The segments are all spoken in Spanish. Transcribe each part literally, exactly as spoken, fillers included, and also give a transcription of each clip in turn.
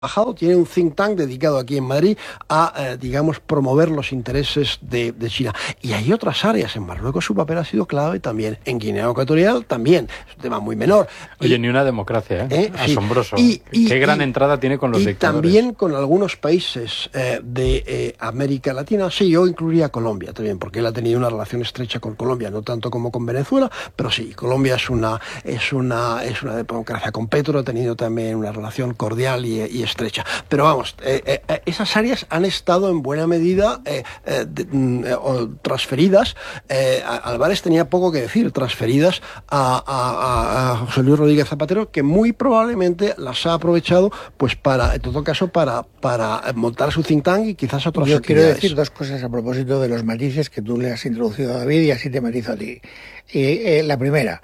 trabajado, tiene un think tank dedicado aquí en Madrid a, eh, digamos, promover los intereses de, de China. Y hay otras áreas. En Marruecos su papel ha sido clave también. En Guinea Ecuatorial también. Es un tema muy menor. Oye, y, ni una democracia, ¿eh? ¿eh? Asombroso. Sí. Y, y, Qué gran y, entrada tiene con los y dictadores. También con algunos países eh, de eh, América Latina. Sí, yo incluiría a Colombia también, porque él ha tenido una relación estrecha con Colombia, no tanto como con Venezuela, pero sí, Colombia es una, es una, es una democracia con Petro, ha tenido también una relación cordial y, y estrecha. Pero vamos, eh, eh, esas áreas han estado en buena medida eh, eh, de, eh, transferidas. Eh, Álvarez tenía poco que decir, transferidas a, a, a José Luis Rodríguez Zapatero, que muy probablemente las ha aprovechado, pues para, en todo caso, para, para montar su think tank y quizás otras Yo actividades. quiero decir dos cosas a propósito de los matices que tú le has introducido a David y así te matizo a ti. Y, eh, la primera,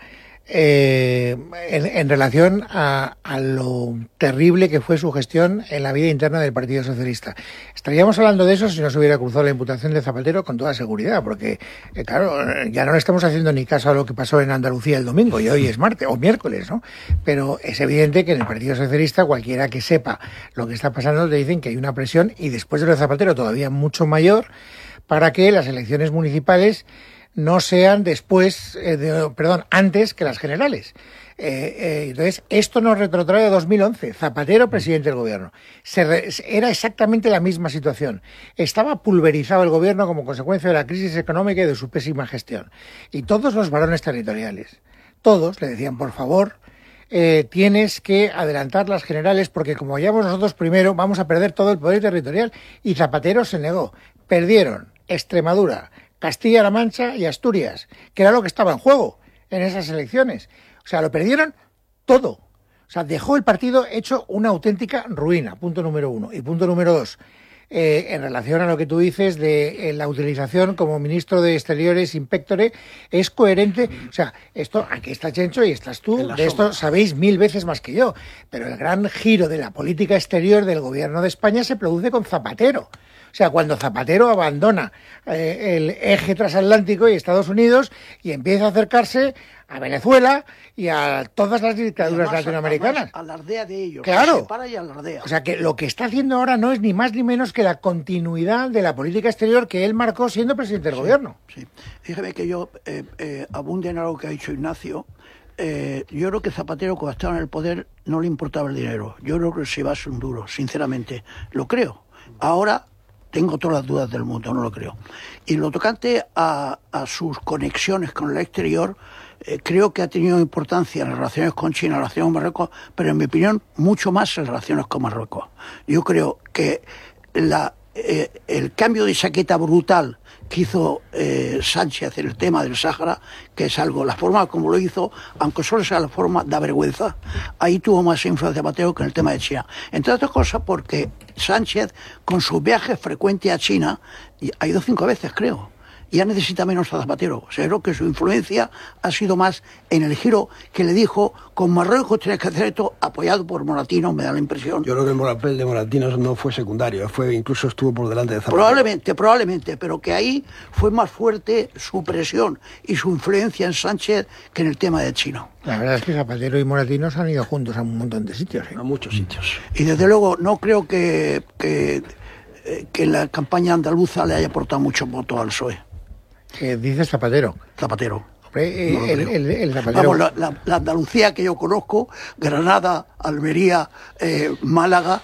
eh, en, en relación a, a lo terrible que fue su gestión en la vida interna del Partido Socialista. Estaríamos hablando de eso si no se hubiera cruzado la imputación de Zapatero con toda seguridad, porque, eh, claro, ya no le estamos haciendo ni caso a lo que pasó en Andalucía el domingo, y hoy es martes o miércoles, ¿no? Pero es evidente que en el Partido Socialista cualquiera que sepa lo que está pasando te dicen que hay una presión, y después de lo de Zapatero todavía mucho mayor, para que las elecciones municipales no sean después, eh, de, perdón, antes que las generales. Eh, eh, entonces, esto nos retrotrae a dos mil once. Zapatero, presidente del gobierno. Se re, era exactamente la misma situación. Estaba pulverizado el gobierno como consecuencia de la crisis económica y de su pésima gestión. Y todos los varones territoriales, todos le decían, por favor, eh, tienes que adelantar las generales porque como vayamos nosotros primero, vamos a perder todo el poder territorial. Y Zapatero se negó. Perdieron Extremadura, Castilla-La Mancha y Asturias, que era lo que estaba en juego en esas elecciones. O sea, lo perdieron todo. O sea, dejó el partido hecho una auténtica ruina, punto número uno. Y punto número dos, eh, en relación a lo que tú dices de eh, la utilización como ministro de Exteriores in pectore, es coherente. O sea, esto, aquí está Chencho y estás tú, de sombra. Esto sabéis mil veces más que yo. Pero el gran giro de la política exterior del gobierno de España se produce con Zapatero. O sea, cuando Zapatero abandona eh, el eje transatlántico y Estados Unidos y empieza a acercarse a Venezuela y a todas las dictaduras además, latinoamericanas. Alardea de ellos. Claro. Se para y alardea. O sea, que lo que está haciendo ahora no es ni más ni menos que la continuidad de la política exterior que él marcó siendo presidente del sí, gobierno. Sí. Fíjeme que yo eh, eh, abunde en algo que ha dicho Ignacio. Eh, yo creo que Zapatero, cuando estaba en el poder, no le importaba el dinero. Yo creo que se iba a ser un duro, sinceramente. Lo creo. Ahora tengo todas las dudas del mundo, no lo creo. Y lo tocante a, a sus conexiones con el exterior, eh, creo que ha tenido importancia en las relaciones con China, en las relaciones con Marruecos, pero en mi opinión mucho más en las relaciones con Marruecos. Yo creo que la, eh, el cambio de chaqueta brutal que hizo eh, Sánchez en el tema del Sáhara, que es algo, la forma como lo hizo, aunque solo sea la forma, da vergüenza. Ahí tuvo más influencia Zapatero que en el tema de China. Entre otras cosas porque Sánchez, con sus viajes frecuentes a China, ha ido cinco veces, creo, ya necesita menos a Zapatero. O sea, creo que su influencia ha sido más en el giro que le dijo, con Marruecos tienes que hacer esto, apoyado por Moratinos, me da la impresión. Yo creo que el papel de Moratinos no fue secundario, fue incluso estuvo por delante de Zapatero. Probablemente, probablemente, pero que ahí fue más fuerte su presión y su influencia en Sánchez que en el tema de China. La verdad es que Zapatero y Moratinos han ido juntos a un montón de sitios, ¿eh? A muchos sitios. Y desde luego no creo que, que, que la campaña andaluza le haya aportado muchos votos al P S O E. Eh, dices Zapatero. Zapatero. Hombre, eh, no el, el, el Zapatero. Vamos, la, la, la Andalucía que yo conozco, Granada, Almería, eh, Málaga,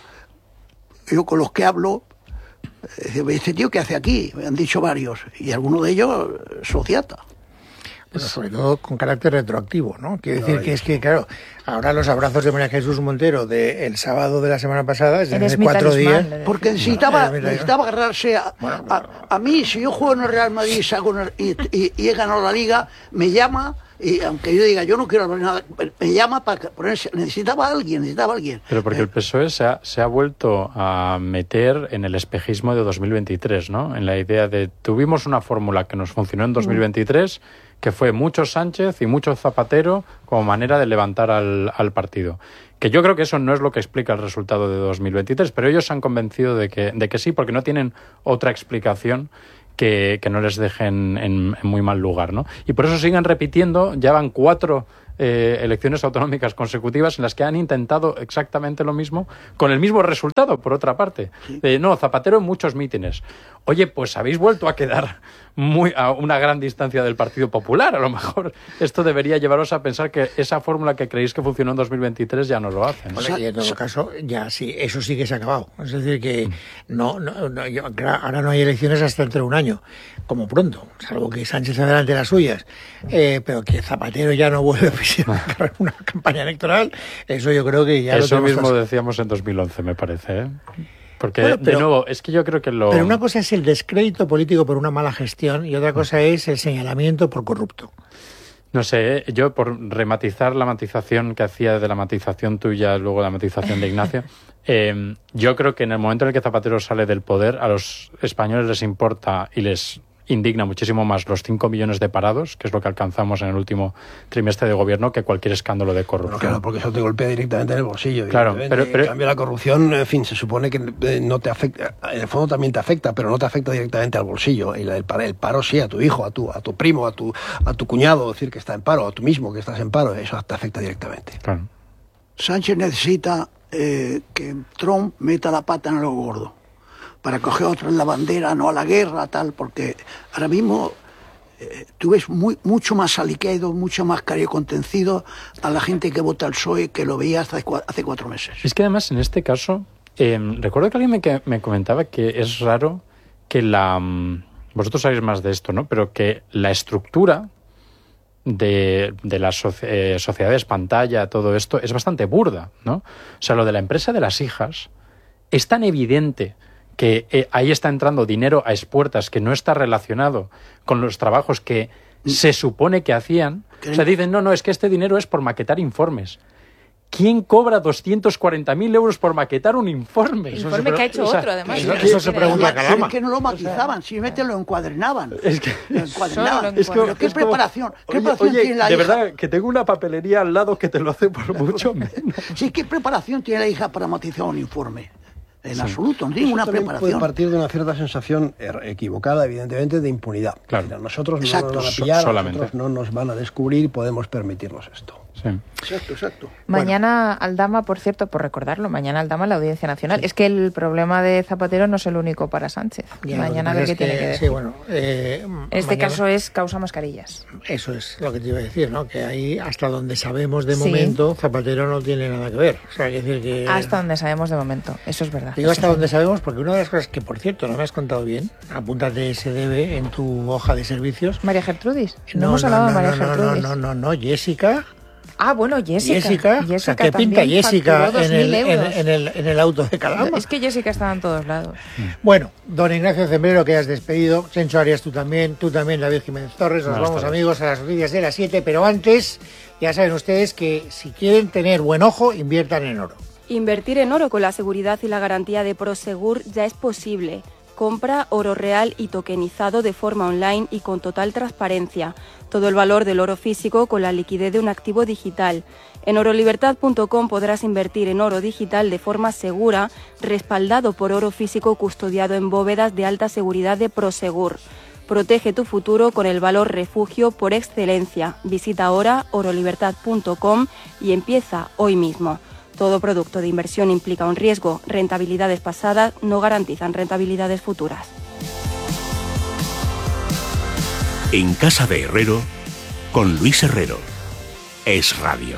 yo con los que hablo, eh, este tío, ¿qué hace aquí? Me han dicho varios, y alguno de ellos sociata. Pero sobre todo con carácter retroactivo, ¿no? Quiero decir que es que, claro, ahora los abrazos de María Jesús Montero del sábado de la semana pasada, es de hace cuatro días. Porque necesitaba, bueno, necesitaba agarrarse a, bueno, a, a mí, si yo juego en el Real Madrid y, saco una, y, y, y he ganado la Liga, me llama, y aunque yo diga, yo no quiero nada, me llama para ponerse, necesitaba a alguien, necesitaba a alguien. Pero porque el P S O E se ha, se ha vuelto a meter en el espejismo de dos mil veintitrés, ¿no? En la idea de, tuvimos una fórmula que nos funcionó en dos mil veintitrés, que fue mucho Sánchez y mucho Zapatero como manera de levantar al, al partido. Que yo creo que eso no es lo que explica el resultado de dos mil veintitrés, pero ellos se han convencido de que, de que sí, porque no tienen otra explicación que, que no les dejen en, en muy mal lugar, ¿no? Y por eso siguen repitiendo, ya van cuatro eh, elecciones autonómicas consecutivas en las que han intentado exactamente lo mismo, con el mismo resultado, por otra parte. Sí. Eh, no, Zapatero en muchos mítines. Oye, pues habéis vuelto a quedar muy a una gran distancia del Partido Popular. A lo mejor esto debería llevaros a pensar que esa fórmula que creéis que funcionó en dos mil veintitrés ya no lo hace, ¿no? Bueno, y en todo caso, ya sí, eso sí que se ha acabado. Es decir, que no, no, no yo, ahora no hay elecciones hasta dentro de un año, como pronto, salvo que Sánchez adelante las suyas, eh, pero que Zapatero ya no vuelve a una campaña electoral, eso yo creo que ya eso lo mismo pasado. Decíamos en dos mil once, me parece, ¿eh? Porque, bueno, pero, de nuevo, es que yo creo que lo... Pero una cosa es el descrédito político por una mala gestión y otra cosa es el señalamiento por corrupto. No sé, yo por rematizar la matización que hacía de la matización tuya, luego la matización de Ignacio, eh, yo creo que en el momento en el que Zapatero sale del poder, a los españoles les importa y les indigna muchísimo más los cinco millones de parados, que es lo que alcanzamos en el último trimestre de gobierno, que cualquier escándalo de corrupción. Bueno, claro, porque eso te golpea directamente en el bolsillo. Claro, pero, pero en cambio la corrupción, en fin, se supone que no te afecta, en el fondo también te afecta, pero no te afecta directamente al bolsillo. Y el, el paro sí, a tu hijo, a tu, a tu primo, a tu, a tu cuñado, decir que está en paro, a tú mismo que estás en paro, eso te afecta directamente. Claro. Sánchez necesita eh, que Trump meta la pata en algo gordo, para coger otra en la bandera, no a la guerra, tal, porque ahora mismo eh, tú ves muy, mucho más aliquedo, mucho más cariño contencido a la gente que vota al P S O E que lo veía hace, hace cuatro meses. Es que además en este caso, eh, recuerdo que alguien me, que me comentaba que es raro que la... Vosotros sabéis más de esto, ¿no? Pero que la estructura de, de las soci- eh, sociedades pantalla, todo esto, es bastante burda, ¿no? O sea, lo de la empresa de las hijas es tan evidente que eh, ahí está entrando dinero a expuertas que no está relacionado con los trabajos que se supone que hacían. O sea, dicen, no, no, es que este dinero es por maquetar informes. ¿Quién cobra doscientos cuarenta mil euros por maquetar un informe? Informe Eso que ha se, hecho o sea, otro, además. Eso, eso se pregunta a Calama. Es que no lo matizaban, simplemente lo encuadernaban. Es que... Lo encuadernaban. Es Pero ¿qué es como, preparación? ¿Qué oye, preparación oye, tiene la de hija? verdad, que tengo una papelería al lado que te lo hace por mucho menos. Sí, ¿qué preparación tiene la hija para matizar un informe? En Sí. absoluto, no tiene Eso ninguna también preparación. puede partir de una cierta sensación er- equivocada, evidentemente, de impunidad. Claro. Mira, nosotros no Exacto. nos van a pillar, So- solamente. nosotros no nos van a descubrir, podemos permitirnos esto. Sí. Exacto, exacto. Mañana Aldama, por cierto, por recordarlo, mañana Aldama en la Audiencia Nacional. Sí. Es que el problema de Zapatero no es el único para Sánchez. Ya, mañana a ver qué que, tiene que decir. Sí, bueno, eh, en este mañana, caso es causa mascarillas. Eso es lo que te iba a decir, ¿no? Que ahí, hasta donde sabemos de Sí. momento, Zapatero no tiene nada que ver. O sea, hay que decir que... Hasta donde sabemos de momento, eso es verdad. Digo eso hasta es donde sabemos, porque una de las cosas que, por cierto, no me has contado bien, apúntate ese debe en tu hoja de servicios. María Gertrudis. No, hemos hablado de María no, no, Gertrudis. No, no, no, no, Jessica. Ah, bueno, Jessica. Jessica, Jessica o sea, ¿qué pinta también Jessica facturó en el, dos mil en, euros. en el, en el auto de Calama? Es que Jessica estaba en todos lados. Bueno, don Ignacio Zembrero, que has despedido, Sencho Arias, tú también, tú también, David Jiménez Torres, nos Buenas vamos, tardes. amigos, a las noticias de las siete, pero antes, ya saben ustedes que si quieren tener buen ojo, inviertan en oro. Invertir en oro con la seguridad y la garantía de Prosegur ya es posible. Compra oro real y tokenizado de forma online y con total transparencia. Todo el valor del oro físico con la liquidez de un activo digital. En orolibertad punto com podrás invertir en oro digital de forma segura, respaldado por oro físico custodiado en bóvedas de alta seguridad de Prosegur. Protege tu futuro con el valor refugio por excelencia. Visita ahora orolibertad punto com y empieza hoy mismo. Todo producto de inversión implica un riesgo. Rentabilidades pasadas no garantizan rentabilidades futuras. En Casa de Herrero, con Luis Herrero. Es Radio.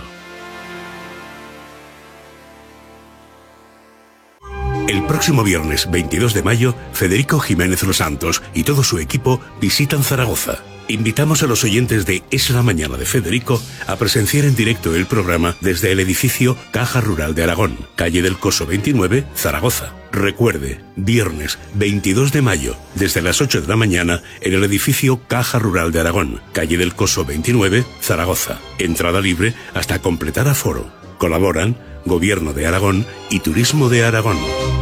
El próximo viernes veintidós de mayo, Federico Jiménez Los Santos y todo su equipo visitan Zaragoza. Invitamos a los oyentes de Es la Mañana de Federico a presenciar en directo el programa desde el edificio Caja Rural de Aragón, calle del Coso veintinueve, Zaragoza. Recuerde, viernes veintidós de mayo, desde las ocho de la mañana, en el edificio Caja Rural de Aragón, calle del Coso veintinueve, Zaragoza. Entrada libre hasta completar aforo. Colaboran Gobierno de Aragón y Turismo de Aragón.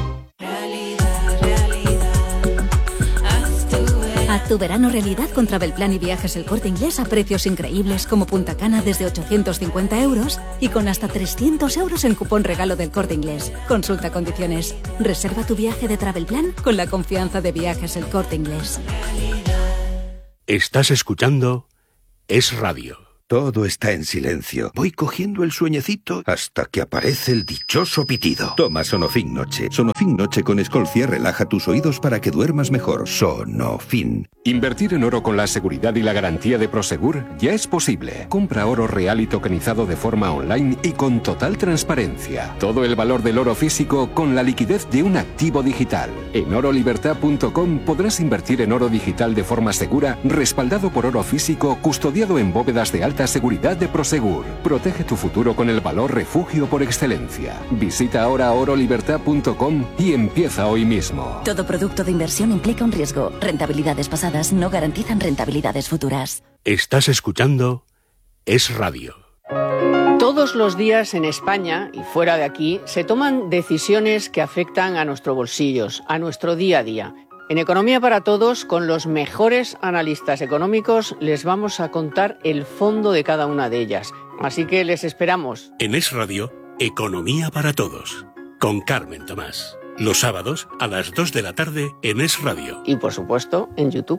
Haz tu verano realidad con Travelplan y Viajes El Corte Inglés a precios increíbles como Punta Cana desde ochocientos cincuenta euros y con hasta trescientos euros en cupón regalo del Corte Inglés. Consulta condiciones. Reserva tu viaje de Travelplan con la confianza de Viajes El Corte Inglés. Estás escuchando Es Radio. Todo está en silencio. Voy cogiendo el sueñecito hasta que aparece el dichoso pitido. Toma Sonofin Noche. Sonofin Noche con Escolcia relaja tus oídos para que duermas mejor. Sonofin. Invertir en oro con la seguridad y la garantía de Prosegur ya es posible. Compra oro real y tokenizado de forma online y con total transparencia. Todo el valor del oro físico con la liquidez de un activo digital. En oro libertad punto com podrás invertir en oro digital de forma segura, respaldado por oro físico, custodiado en bóvedas de alta seguridad de Prosegur. Protege tu futuro con el valor refugio por excelencia. Visita ahora oro libertad punto com y empieza hoy mismo. Todo producto de inversión implica un riesgo. Rentabilidades pasadas no garantizan rentabilidades futuras. Estás escuchando Es Radio. Todos los días en España y fuera de aquí se toman decisiones que afectan a nuestros bolsillos, a nuestro día a día. En Economía para Todos, con los mejores analistas económicos, les vamos a contar el fondo de cada una de ellas. Así que les esperamos. En Es Radio, Economía para Todos, con Carmen Tomás. Los sábados a las dos de la tarde en Es Radio. Y por supuesto, en YouTube.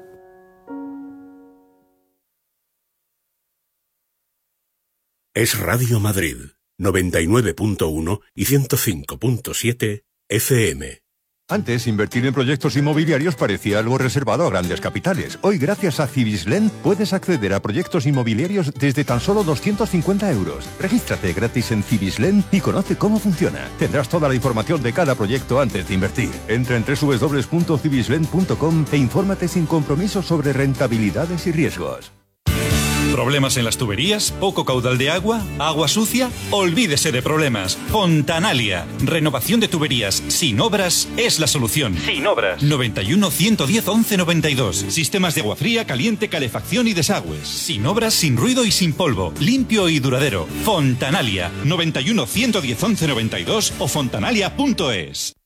Es Radio Madrid, noventa y nueve punto uno y ciento cinco punto siete F M. Antes, invertir en proyectos inmobiliarios parecía algo reservado a grandes capitales. Hoy, gracias a Cibislen, puedes acceder a proyectos inmobiliarios desde tan solo doscientos cincuenta euros. Regístrate gratis en Cibislen y conoce cómo funciona. Tendrás toda la información de cada proyecto antes de invertir. Entra en doble u doble u doble u punto cibislen punto com e infórmate sin compromiso sobre rentabilidades y riesgos. ¿Problemas en las tuberías? ¿Poco caudal de agua? ¿Agua sucia? Olvídese de problemas. Fontanalia. Renovación de tuberías sin obras es la solución. Sin obras. noventa y uno, ciento diez, once noventa y dos. Sistemas de agua fría, caliente, calefacción y desagües. Sin obras, sin ruido y sin polvo. Limpio y duradero. Fontanalia. noventa y uno, ciento diez, once noventa y dos o fontanalia punto es.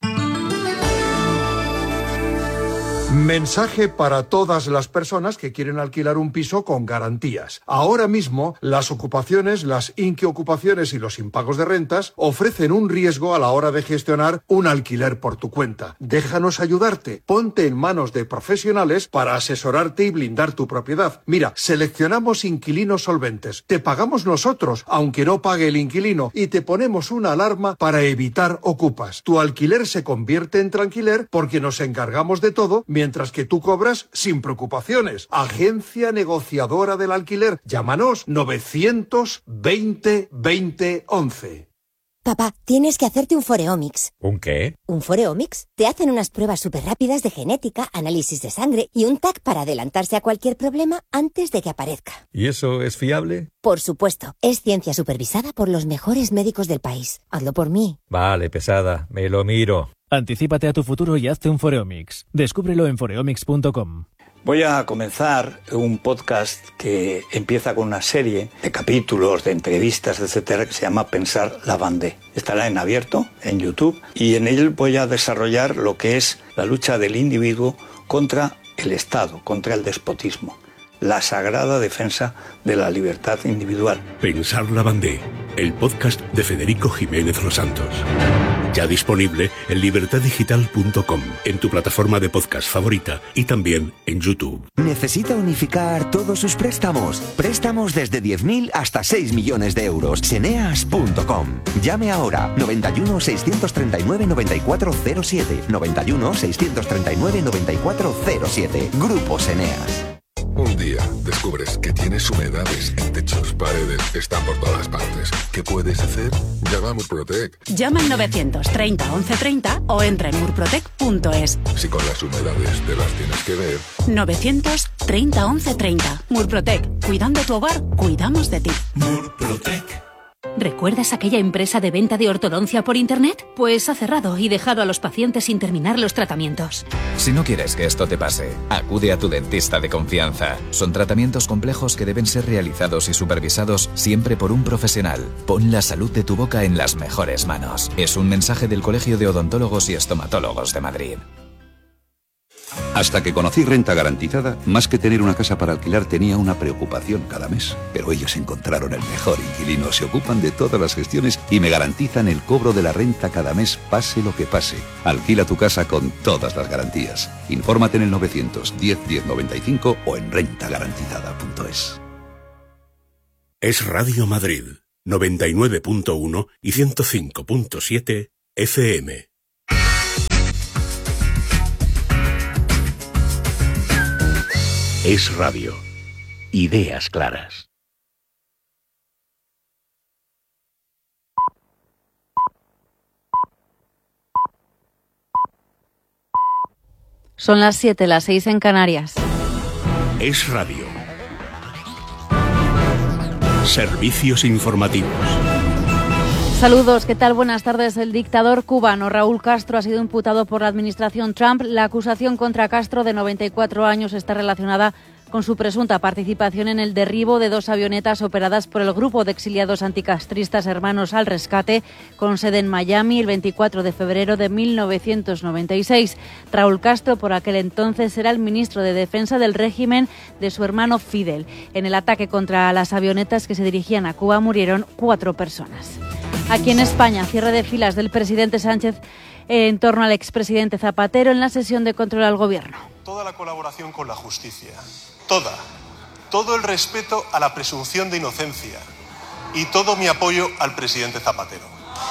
Mensaje para todas las personas que quieren alquilar un piso con garantías. Ahora mismo, las ocupaciones, las inquiocupaciones y los impagos de rentas ofrecen un riesgo a la hora de gestionar un alquiler por tu cuenta. Déjanos ayudarte. Ponte en manos de profesionales para asesorarte y blindar tu propiedad. Mira, seleccionamos inquilinos solventes. Te pagamos nosotros, aunque no pague el inquilino, y te ponemos una alarma para evitar ocupas. Tu alquiler se convierte en tranquiler porque nos encargamos de todo, mientras que tú cobras sin preocupaciones. Agencia negociadora del alquiler. Llámanos novecientos veinte veinte once. Papá, tienes que hacerte un Foreomics. ¿Un qué? ¿Un Foreomics? Te hacen unas pruebas súper rápidas de genética, análisis de sangre y un T A C para adelantarse a cualquier problema antes de que aparezca. ¿Y eso es fiable? Por supuesto. Es ciencia supervisada por los mejores médicos del país. Hazlo por mí. Vale, pesada. Me lo miro. Anticípate a tu futuro y hazte un Foreomics. Descúbrelo en foreomics punto com. Voy a comenzar un podcast que empieza con una serie de capítulos, de entrevistas, etcétera, que se llama Pensar la Vendée. Estará en abierto, en YouTube, y en él voy a desarrollar lo que es la lucha del individuo contra el Estado, contra el despotismo. La sagrada defensa de la libertad individual. Pensar la Vendée, el podcast de Federico Jiménez Los Santos. Ya disponible en libertad digital punto com, en tu plataforma de podcast favorita y también en YouTube. ¿Necesita unificar todos sus préstamos? Préstamos desde diez mil hasta seis millones de euros. Seneas punto com. Llame ahora. noventa y uno, seiscientos treinta y nueve, noventa y cuatro cero siete. noventa y uno, seiscientos treinta y nueve, noventa y cuatro cero siete. Grupo Seneas. Un día descubres que tienes humedades en techos, paredes, están por todas partes. ¿Qué puedes hacer? Llama a Murprotec. Llama al novecientos treinta, once treinta o entra en murprotec punto es. Si con las humedades te las tienes que ver. novecientos treinta, once treinta. Murprotec. Cuidando tu hogar, cuidamos de ti. Murprotec. ¿Recuerdas aquella empresa de venta de ortodoncia por Internet? Pues ha cerrado y dejado a los pacientes sin terminar los tratamientos. Si no quieres que esto te pase, acude a tu dentista de confianza. Son tratamientos complejos que deben ser realizados y supervisados siempre por un profesional. Pon la salud de tu boca en las mejores manos. Es un mensaje del Colegio de Odontólogos y Estomatólogos de Madrid. Hasta que conocí Renta Garantizada, más que tener una casa para alquilar tenía una preocupación cada mes. Pero ellos encontraron el mejor inquilino, se ocupan de todas las gestiones y me garantizan el cobro de la renta cada mes, pase lo que pase. Alquila tu casa con todas las garantías. Infórmate en el novecientos diez, diez noventa y cinco o en renta garantizada punto es. Es Radio Madrid, noventa y nueve punto uno y ciento cinco punto siete F M. Es Radio. Ideas claras. Son las siete, las seis en Canarias. Es Radio. Servicios informativos. Saludos, ¿qué tal? Buenas tardes. El dictador cubano Raúl Castro ha sido imputado por la administración Trump. La acusación contra Castro, de noventa y cuatro años, está relacionada con su presunta participación en el derribo de dos avionetas operadas por el grupo de exiliados anticastristas Hermanos al Rescate, con sede en Miami, el veinticuatro de febrero de mil novecientos noventa y seis. Raúl Castro, por aquel entonces, era el ministro de Defensa del régimen de su hermano Fidel. En el ataque contra las avionetas que se dirigían a Cuba murieron cuatro personas. Aquí en España, cierre de filas del presidente Sánchez en torno al expresidente Zapatero en la sesión de control al gobierno. Toda la colaboración con la justicia, toda, todo el respeto a la presunción de inocencia y todo mi apoyo al presidente Zapatero.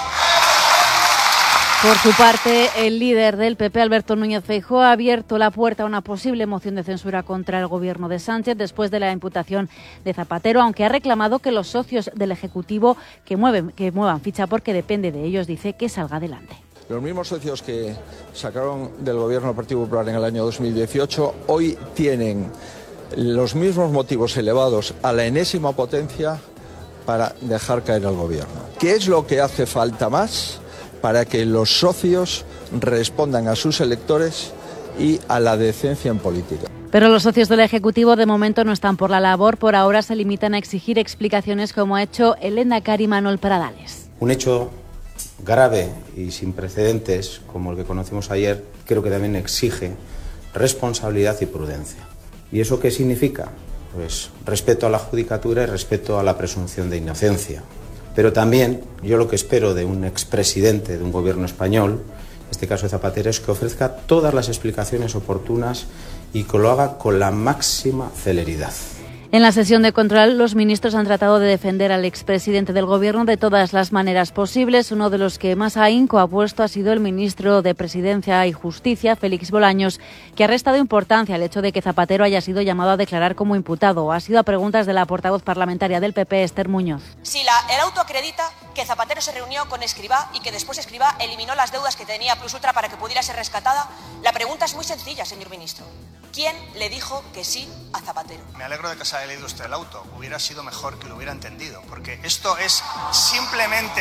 Por su parte, el líder del P P, Alberto Núñez Feijóo, ha abierto la puerta a una posible moción de censura contra el gobierno de Sánchez después de la imputación de Zapatero, aunque ha reclamado que los socios del Ejecutivo que mueven, que muevan ficha porque depende de ellos, dice, que salga adelante. Los mismos socios que sacaron del gobierno del Partido Popular en el año dos mil dieciocho hoy tienen los mismos motivos elevados a la enésima potencia para dejar caer al gobierno. ¿Qué es lo que hace falta más para que los socios respondan a sus electores y a la decencia en política? Pero los socios del Ejecutivo de momento no están por la labor. Por ahora se limitan a exigir explicaciones, como ha hecho el lehendakari Manuel Pradales. Un hecho grave y sin precedentes, como el que conocimos ayer, creo que también exige responsabilidad y prudencia. ¿Y eso qué significa? Pues respeto a la judicatura y respeto a la presunción de inocencia. Pero también yo lo que espero de un expresidente de un gobierno español, en este caso de Zapatero, es que ofrezca todas las explicaciones oportunas y que lo haga con la máxima celeridad. En la sesión de control, los ministros han tratado de defender al expresidente del Gobierno de todas las maneras posibles. Uno de los que más ahínco ha puesto ha sido el ministro de Presidencia y Justicia, Félix Bolaños, que ha restado importancia al hecho de que Zapatero haya sido llamado a declarar como imputado. Ha sido a preguntas de la portavoz parlamentaria del P P, Esther Muñoz. Si la, el auto acredita que Zapatero se reunió con Escrivá y que después Escrivá eliminó las deudas que tenía Plus Ultra para que pudiera ser rescatada, la pregunta es muy sencilla, señor ministro. ¿Quién le dijo que sí a Zapatero? Me alegro de que se haya leído usted el auto. Hubiera sido mejor que lo hubiera entendido, porque esto es simplemente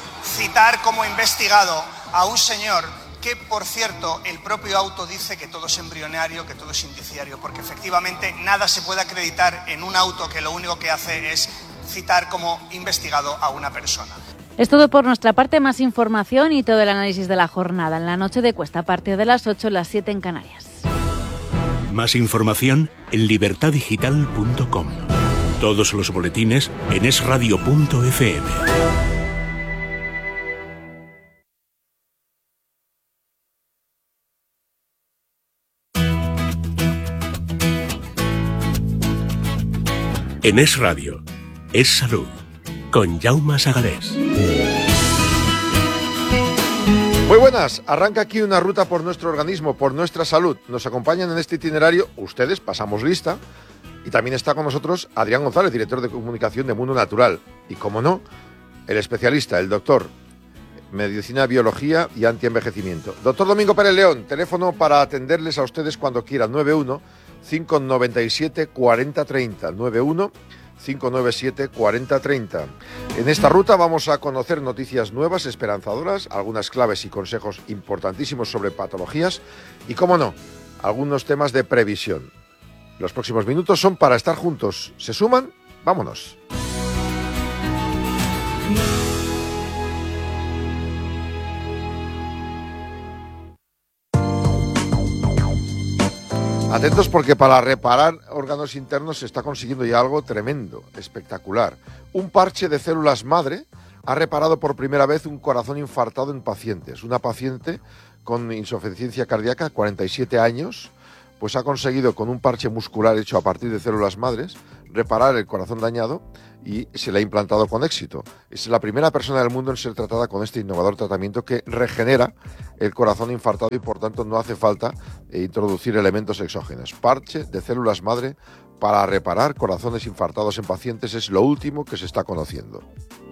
citar como investigado a un señor que, por cierto, el propio auto dice que todo es embrionario, que todo es indiciario, porque efectivamente nada se puede acreditar en un auto que lo único que hace es citar como investigado a una persona. Es todo por nuestra parte. Más información y todo el análisis de la jornada en la noche de Cuesta, a partir de las ocho, las siete en Canarias. Más información en libertad digital punto com. Todos los boletines en es radio punto efe eme. En Es Radio, Es Salud, con Jaume Sagalés. Muy buenas, arranca aquí una ruta por nuestro organismo, por nuestra salud. Nos acompañan en este itinerario ustedes, pasamos lista, y también está con nosotros Adrián González, director de comunicación de Mundo Natural. Y como no, el especialista, el doctor, Medicina, Biología y Antienvejecimiento. Doctor Domingo Pérez León, teléfono para atenderles a ustedes cuando quieran, nueve uno, cinco nueve siete, cuatro cero tres cero, nueve uno, cinco nueve siete, cuatro cero tres cero. En esta ruta vamos a conocer noticias nuevas, esperanzadoras, algunas claves y consejos importantísimos sobre patologías y, cómo no, algunos temas de previsión. Los próximos minutos son para estar juntos. ¿Se suman? ¡Vámonos! Atentos, porque para reparar órganos internos se está consiguiendo ya algo tremendo, espectacular. Un parche de células madre ha reparado por primera vez un corazón infartado en pacientes. Una paciente con insuficiencia cardíaca, cuarenta y siete años, pues ha conseguido con un parche muscular hecho a partir de células madres reparar el corazón dañado y se le ha implantado con éxito. Es la primera persona del mundo en ser tratada con este innovador tratamiento que regenera el corazón infartado y por tanto no hace falta introducir elementos exógenos. Parche de células madre para reparar corazones infartados en pacientes es lo último que se está conociendo.